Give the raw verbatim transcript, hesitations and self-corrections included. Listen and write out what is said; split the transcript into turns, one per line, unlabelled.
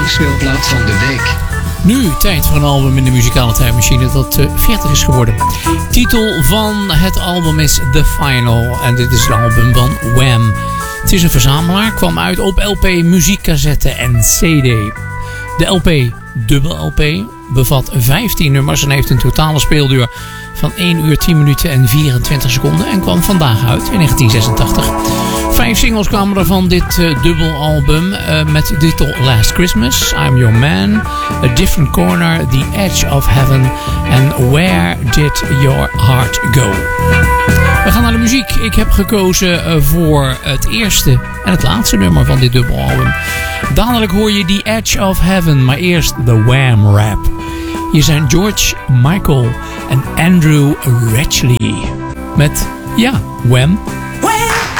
langspeelplaat van de week.
Nu tijd voor een album in de muzikale tijdmachine dat uh, veertig is geworden. Titel van het album is The Final. En dit is het album van Wham. Het is een verzamelaar, kwam uit op L P, muziekcassette en C D. De L P, dubbel L P, bevat vijftien nummers en heeft een totale speelduur van één uur tien minuten en vierentwintig seconden en kwam vandaag uit in negentien zesentachtig. Vijf singles kwamen er van dit uh, dubbelalbum uh, met de titel Last Christmas, I'm Your Man, A Different Corner, The Edge of Heaven en Where Did Your Heart Go? We gaan naar de muziek. Ik heb gekozen uh, voor het eerste en het laatste nummer van dit dubbelalbum. Dadelijk hoor je The Edge of Heaven, maar eerst de Wham rap. Hier zijn George Michael en Andrew Ridgeley met, ja, Wham.